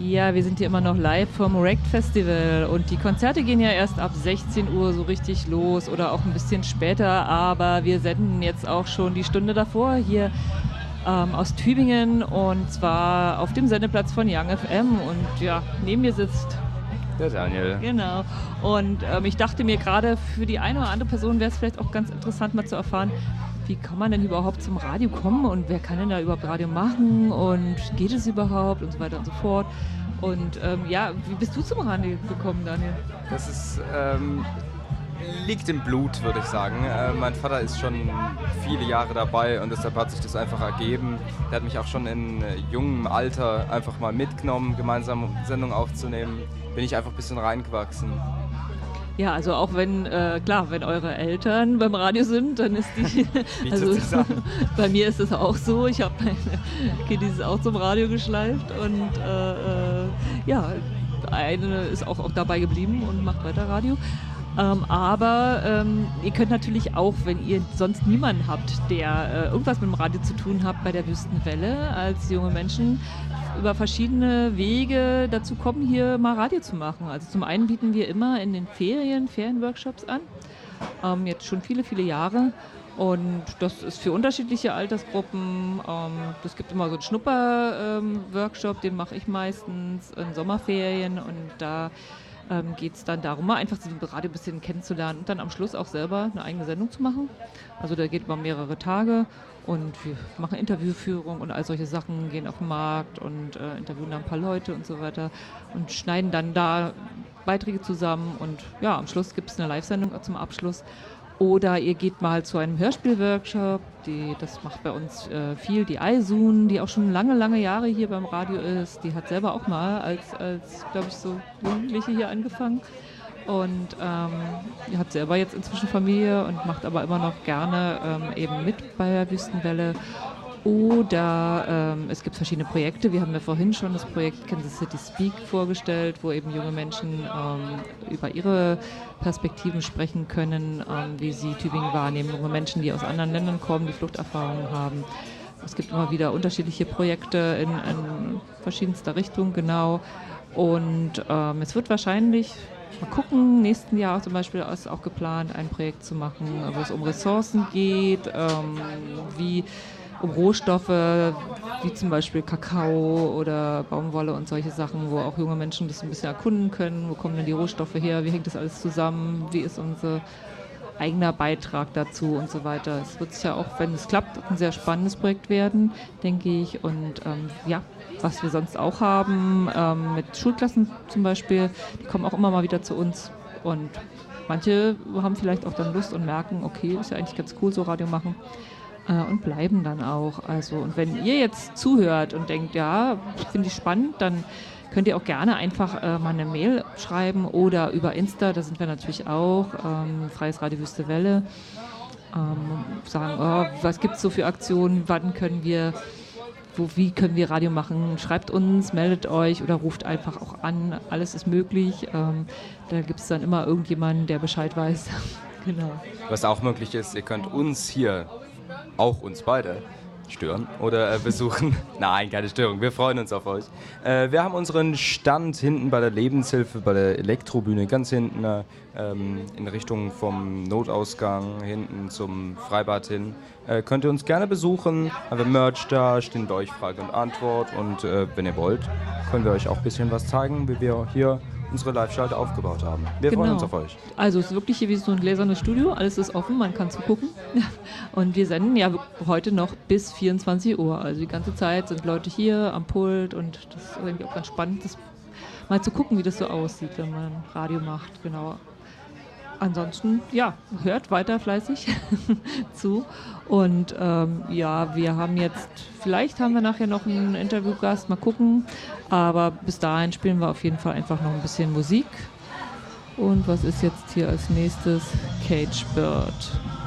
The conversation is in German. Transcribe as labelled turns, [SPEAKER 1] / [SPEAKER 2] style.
[SPEAKER 1] Ja, wir sind hier immer noch live vom Rekt Festival und die Konzerte gehen ja erst ab 16 Uhr so richtig los oder auch ein bisschen später, aber wir senden jetzt auch schon die Stunde davor hier aus Tübingen und zwar auf dem Sendeplatz von Young FM und ja, neben mir sitzt
[SPEAKER 2] der Daniel.
[SPEAKER 1] Genau. Und ich dachte mir gerade, für die eine oder andere Person wäre es vielleicht auch ganz interessant mal zu erfahren, wie kann man denn überhaupt zum Radio kommen und wer kann denn da überhaupt Radio machen und geht es überhaupt und so weiter und so fort. Und ja, wie bist du zum Radio gekommen, Daniel?
[SPEAKER 2] Das ist, liegt im Blut, würde ich sagen. Mein Vater ist schon viele Jahre dabei und deshalb hat sich das einfach ergeben. Der hat mich auch schon in jungem Alter einfach mal mitgenommen, gemeinsam Sendungen aufzunehmen. Bin ich einfach ein bisschen reingewachsen.
[SPEAKER 1] Ja, also auch wenn, klar, wenn eure Eltern beim Radio sind, dann ist die, also bei mir ist es auch so, ich habe meine Kiddies auch zum Radio geschleift und ja, eine ist auch dabei geblieben und macht weiter Radio. Aber ihr könnt natürlich auch, wenn ihr sonst niemanden habt, der irgendwas mit dem Radio zu tun hat, bei der Wüstenwelle als junge Menschen über verschiedene Wege dazu kommen, hier mal Radio zu machen. Also zum einen bieten wir immer in den Ferienworkshops an, jetzt schon viele, viele Jahre. Und das ist für unterschiedliche Altersgruppen. Es gibt immer so einen Schnupper-Workshop, den mache ich meistens in Sommerferien und da geht es dann darum, mal einfach das Radio ein bisschen kennenzulernen und dann am Schluss auch selber eine eigene Sendung zu machen. Also da geht man mehrere Tage und wir machen Interviewführung und all solche Sachen, gehen auf den Markt und interviewen da ein paar Leute und so weiter und schneiden dann da Beiträge zusammen und ja, am Schluss gibt es eine Live-Sendung zum Abschluss. Oder ihr geht mal zu einem Hörspielworkshop, das macht bei uns viel, die Aisun, die auch schon lange, lange Jahre hier beim Radio ist. Die hat selber auch mal als glaube ich, so Jugendliche hier angefangen. Und die hat selber jetzt inzwischen Familie und macht aber immer noch gerne eben mit bei der Wüstenwelle. Oder es gibt verschiedene Projekte. Wir haben ja vorhin schon das Projekt Kansas City Speak vorgestellt, wo eben junge Menschen über ihre Perspektiven sprechen können, wie sie Tübingen wahrnehmen. Junge Menschen, die aus anderen Ländern kommen, die Fluchterfahrungen haben. Es gibt immer wieder unterschiedliche Projekte in verschiedenster Richtung, genau. Und es wird wahrscheinlich, mal gucken, nächsten Jahr zum Beispiel ist auch geplant, ein Projekt zu machen, wo es um Ressourcen geht, um Rohstoffe, wie zum Beispiel Kakao oder Baumwolle und solche Sachen, wo auch junge Menschen das ein bisschen erkunden können. Wo kommen denn die Rohstoffe her? Wie hängt das alles zusammen? Wie ist unser eigener Beitrag dazu und so weiter? Es wird sicher auch, wenn es klappt, ein sehr spannendes Projekt werden, denke ich. Und ja, was wir sonst auch haben, mit Schulklassen zum Beispiel, die kommen auch immer mal wieder zu uns. Und manche haben vielleicht auch dann Lust und merken, okay, ist ja eigentlich ganz cool, so Radio machen. Und bleiben dann auch. Also, und wenn ihr jetzt zuhört und denkt, ja, finde ich spannend, dann könnt ihr auch gerne einfach mal eine Mail schreiben oder über Insta, da sind wir natürlich auch, Freies Radio Wüste Welle, sagen, oh, was gibt es so für Aktionen, wann können wir, wie können wir Radio machen, schreibt uns, meldet euch oder ruft einfach auch an, alles ist möglich, da gibt es dann immer irgendjemanden, der Bescheid weiß. Genau.
[SPEAKER 2] Was auch möglich ist, ihr könnt uns hier, auch uns beide, stören oder besuchen. Nein, keine Störung, wir freuen uns auf euch. Wir haben unseren Stand hinten bei der Lebenshilfe, bei der Elektrobühne, ganz hinten in Richtung vom Notausgang, hinten zum Freibad hin. Könnt ihr uns gerne besuchen, haben wir Merch da, stehen bei euch Frage und Antwort und wenn ihr wollt, können wir euch auch ein bisschen was zeigen, wie wir hier unsere Live-Schalte aufgebaut haben. Wir freuen uns auf euch.
[SPEAKER 1] Also es ist wirklich hier wie so ein gläsernes Studio, alles ist offen, man kann zugucken. Und wir senden ja heute noch bis 24 Uhr. Also die ganze Zeit sind Leute hier am Pult und das ist irgendwie auch ganz spannend, das mal zu gucken, wie das so aussieht, wenn man Radio macht. Genau. Ansonsten, ja, hört weiter fleißig zu. Und ja, wir haben jetzt, vielleicht haben wir nachher noch einen Interviewgast, mal gucken. Aber bis dahin spielen wir auf jeden Fall einfach noch ein bisschen Musik. Und was ist jetzt hier als nächstes? Cage Bird.